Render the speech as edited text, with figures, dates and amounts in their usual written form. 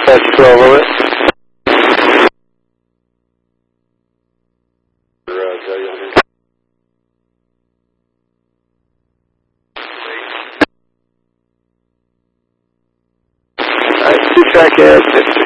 That's 12 of it. Alright, 2 track ahead,